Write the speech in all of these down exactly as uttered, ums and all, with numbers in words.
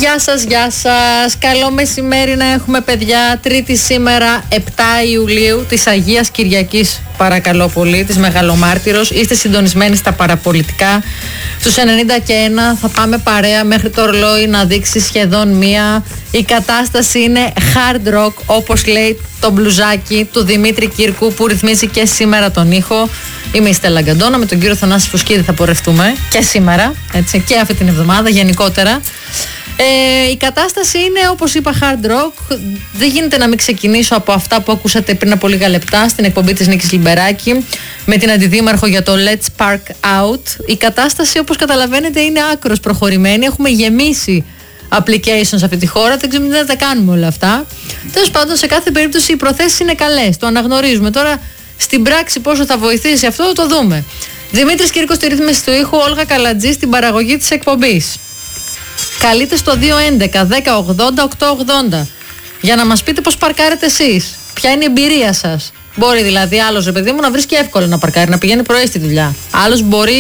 Γεια σας, γεια σας. Καλό μεσημέρι να έχουμε, παιδιά. Τρίτη σήμερα, επτά Ιουλίου, της Αγίας Κυριακής, παρακαλώ πολύ, της Μεγαλομάρτυρος. Είστε συντονισμένοι στα παραπολιτικά. Στους ενενήντα και ένα θα πάμε παρέα μέχρι το ρολόι να δείξει σχεδόν μία. Η κατάσταση είναι hard rock, όπως λέει το μπλουζάκι του Δημήτρη Κύρκου που ρυθμίζει και σήμερα τον ήχο. Είμαι η Στέλλα Γκαντόνα, με τον κύριο Θανάση Φουσκίδη θα πορευτούμε και σήμερα, έτσι, και αυτή την εβδομάδα γενικότερα. Ε, η κατάσταση είναι, όπως είπα, hard rock. Δεν γίνεται να μην ξεκινήσω από αυτά που ακούσατε πριν από λίγα λεπτά στην εκπομπή της Νίκης Λιμπεράκη με την αντιδήμαρχο για το Let's Park Out. Η κατάσταση, όπως καταλαβαίνετε, είναι άκρως προχωρημένη. Έχουμε γεμίσει applications σε αυτή τη χώρα. Δεν ξέρουμε τι να τα κάνουμε όλα αυτά. Τέλος πάντων, σε κάθε περίπτωση οι προθέσεις είναι καλές. Το αναγνωρίζουμε. Τώρα στην πράξη πόσο θα βοηθήσει αυτό το δούμε. Δημήτρης Κύρκος στη ρύθμιση του ήχου, Όλγα Καλατζή στην παραγωγή της εκπομπής. Καλείτε στο δύο έντεκα δέκα ογδόντα οκτακόσια ογδόντα για να μας πείτε πώς παρκάρετε εσείς. Ποια είναι η εμπειρία σας. Μπορεί δηλαδή άλλος, ρε παιδί μου, να βρίσκει εύκολα να παρκάρει, να πηγαίνει πρωί στη δουλειά. Άλλος μπορεί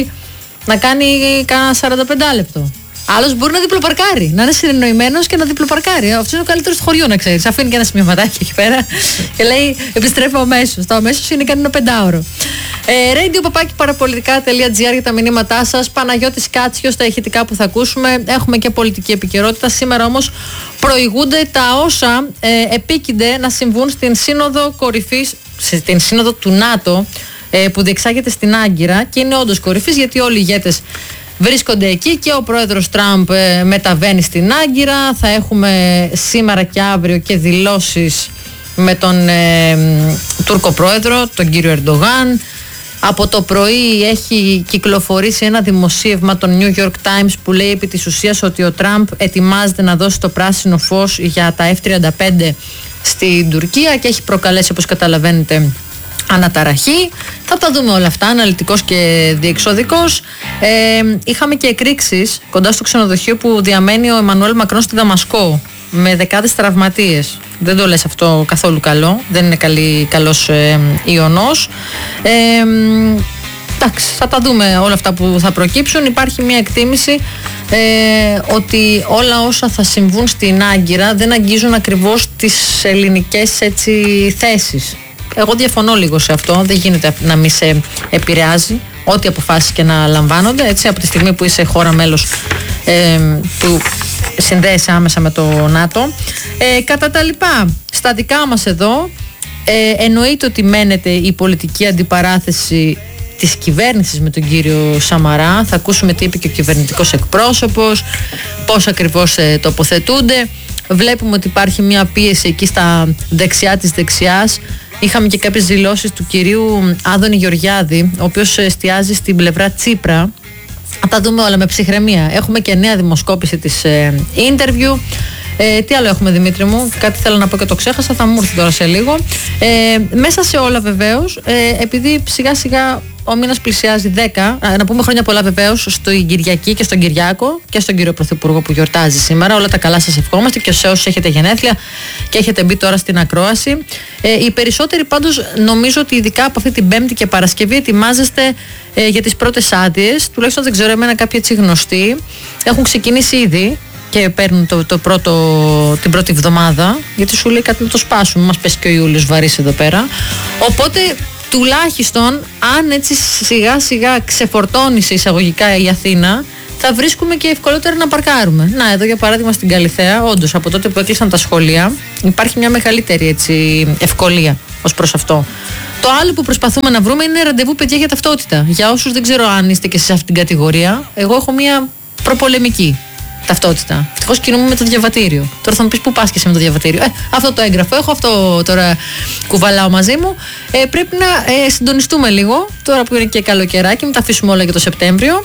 να κάνει κάνα σαράντα πέντε λεπτό. Άλλος μπορεί να διπλοπαρκάρει, να είναι συνεννοημένος και να διπλοπαρκάρει. Αυτό είναι ο καλύτερος του χωριού, να ξέρεις. Αφήνει και ένα σημειωματάκι εκεί πέρα και λέει επιστρέφω αμέσως. Το αμέσως είναι κανένα πεντάωρο. Ε, radio παπάκι παραπολιτικά τελεία τζι άρ για τα μηνύματά σας. Παναγιώτης Κάτσιος στα ηχητικά που θα ακούσουμε. Έχουμε και πολιτική επικαιρότητα. Σήμερα όμως προηγούνται τα όσα ε, επίκυνται να συμβούν στην Σύνοδο Κορυφής, στην Σύνοδο του ΝΑΤΟ ε, που διεξάγεται στην Άγκυρα και είναι όντως κορυφής γιατί όλοι οι ηγέτες βρίσκονται εκεί και ο πρόεδρος Τραμπ ε, μεταβαίνει στην Άγκυρα. Θα έχουμε σήμερα και αύριο και δηλώσεις με τον ε, Τούρκο πρόεδρο, τον κύριο Ερντογάν. Από το πρωί έχει κυκλοφορήσει ένα δημοσίευμα των New York Times που λέει επί της ουσίας ότι ο Τραμπ ετοιμάζεται να δώσει το πράσινο φως για τα εφ τριάντα πέντε στην Τουρκία και έχει προκαλέσει, όπως καταλαβαίνετε, αναταραχή. Θα τα δούμε όλα αυτά, αναλυτικός και διεξοδικός. Ε, είχαμε και εκρήξεις κοντά στο ξενοδοχείο που διαμένει ο Εμμανουέλ Μακρόν στη Δαμασκό με δεκάδες τραυματίες. Δεν το λες αυτό καθόλου καλό. Δεν είναι καλή, καλός ε, ιονός. Ε, εντάξει, θα τα δούμε όλα αυτά που θα προκύψουν. Υπάρχει μια εκτίμηση ε, ότι όλα όσα θα συμβούν στην Άγκυρα δεν αγγίζουν ακριβώς τις ελληνικές έτσι, θέσεις. Εγώ διαφωνώ λίγο σε αυτό. Δεν γίνεται να μην σε επηρεάζει ό,τι αποφάσεις και να λαμβάνονται. Έτσι, από τη στιγμή που είσαι χώρα μέλος ε, που συνδέεσαι άμεσα με το ΝΑΤΟ. Ε, κατά τα λοιπά, στα δικά μας εδώ ε, εννοείται ότι μένεται η πολιτική αντιπαράθεση της κυβέρνησης με τον κύριο Σαμαρά. Θα ακούσουμε τι είπε και ο κυβερνητικός εκπρόσωπος, πώς ακριβώς ε, τοποθετούνται. Βλέπουμε ότι υπάρχει μια πίεση εκεί στα δεξιά της δεξιάς. Είχαμε και κάποιες δηλώσεις του κυρίου Άδωνη Γεωργιάδη, ο οποίος εστιάζει στην πλευρά Τσίπρα. Θα τα δούμε όλα με ψυχραιμία. Έχουμε και νέα δημοσκόπηση της ε, interview. Ε, τι άλλο έχουμε, Δημήτρη μου? Κάτι θέλω να πω και το ξέχασα, θα μου έρθει τώρα σε λίγο. Ε, μέσα σε όλα βεβαίως, ε, επειδή σιγά σιγά ο μήνας πλησιάζει δέκα, να πούμε χρόνια πολλά βεβαίως στην Κυριακή και στον Κυριάκο και στον κύριο Πρωθυπουργό που γιορτάζει σήμερα. Όλα τα καλά σας ευχόμαστε και σε όσους έχετε γενέθλια και έχετε μπει τώρα στην ακρόαση. Ε, οι περισσότεροι πάντως νομίζω ότι ειδικά από αυτή την Πέμπτη και Παρασκευή ετοιμάζεστε ε, για τις πρώτες άδειες. Τουλάχιστον δεν ξέρω, εμένα κάποιοι έτσι γνωστοί έχουν ξεκινήσει ήδη και παίρνουν το, το πρώτο, την πρώτη εβδομάδα, γιατί σου λέει κάτι να το σπάσουμε. Μας πέσει και ο Ιούλιος βαρύς εδώ πέρα. Οπότε τουλάχιστον αν έτσι σιγά σιγά ξεφορτώνει σε εισαγωγικά η Αθήνα, θα βρίσκουμε και ευκολότερα να παρκάρουμε. Να, εδώ για παράδειγμα στην Καλιθέα, όντως από τότε που έκλεισαν τα σχολεία, υπάρχει μια μεγαλύτερη έτσι, ευκολία ως προς αυτό. Το άλλο που προσπαθούμε να βρούμε είναι ραντεβού, παιδιά, για ταυτότητα. Για όσους δεν ξέρω αν είστε και σε αυτή την κατηγορία, εγώ έχω μια προπολεμική ταυτότητα. Ευτυχώς κινούμαι με το διαβατήριο. Τώρα θα μου πεις πού πας και εσύ με το διαβατήριο. Ε, αυτό το έγγραφο έχω, αυτό τώρα κουβαλάω μαζί μου. Ε, πρέπει να ε, συντονιστούμε λίγο, τώρα που είναι και καλοκαιράκι, μην τα αφήσουμε όλα για το Σεπτέμβριο.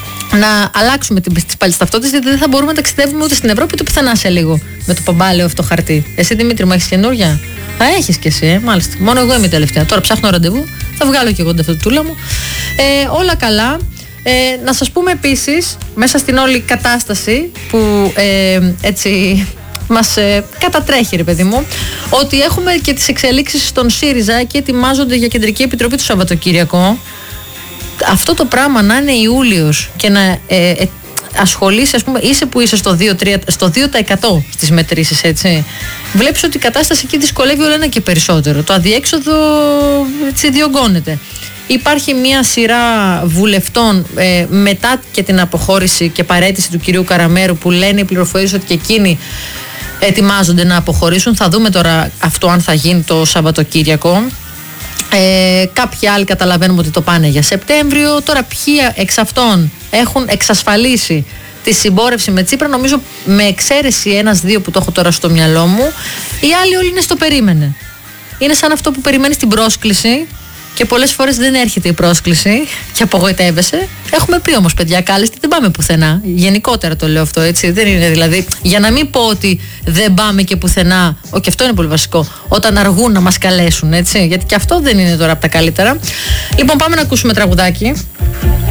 Να αλλάξουμε τις παλιές ταυτότητες, γιατί δεν θα μπορούμε να ταξιδεύουμε ούτε στην Ευρώπη ούτε πουθενά σε λίγο με το παμπάλαιο αυτό χαρτί. Εσύ, Δημήτρη μου, έχεις καινούρια? Α, έχεις κι εσύ, ε, μάλιστα. Μόνο εγώ είμαι η τελευταία. Τώρα ψάχνω ραντεβού, θα βγάλω κι εγώ την ταυτοτούλα μου. Ε, όλα καλά. Ε, να σας πούμε επίσης, μέσα στην όλη κατάσταση που ε, έτσι μας ε, κατατρέχει, ρε παιδί μου, ότι έχουμε και τις εξελίξεις στον ΣΥΡΙΖΑ και ετοιμάζονται για κεντρική επιτροπή το Σαββατοκύριακο. Αυτό το πράγμα να είναι Ιούλιος και να ε, ε, ασχολείσαι, ας πούμε, είσαι που είσαι στο δύο, τρία, στο δύο τοις εκατό στις μετρήσεις, έτσι. Βλέπεις ότι η κατάσταση εκεί δυσκολεύει όλο ένα και περισσότερο. Το αδιέξοδο έτσι διωγγώνεται. Υπάρχει μια σειρά βουλευτών ε, μετά και την αποχώρηση και παραίτηση του κυρίου Καραμέρου που λένε οι πληροφορίες ότι και εκείνοι ετοιμάζονται να αποχωρήσουν. Θα δούμε τώρα αυτό αν θα γίνει το Σαββατοκύριακο. Ε, κάποιοι άλλοι καταλαβαίνουμε ότι το πάνε για Σεπτέμβριο. Τώρα ποιοι εξ αυτών έχουν εξασφαλίσει τη συμπόρευση με Τσίπρα, νομίζω με εξαίρεση ένας-δύο που το έχω τώρα στο μυαλό μου, οι άλλοι όλοι είναι στο περίμενε. Είναι σαν αυτό που περιμένεις την πρόσκληση και πολλές φορές δεν έρχεται η πρόσκληση και απογοητεύεσαι. Έχουμε πει όμως, παιδιά, κάλεστη, δεν πάμε πουθενά. Γενικότερα το λέω αυτό, έτσι. Δεν είναι δηλαδή, για να μην πω ότι δεν πάμε και πουθενά, ο, και αυτό είναι πολύ βασικό, όταν αργούν να μας καλέσουν, έτσι. Γιατί και αυτό δεν είναι τώρα από τα καλύτερα. Λοιπόν, πάμε να ακούσουμε τραγουδάκι.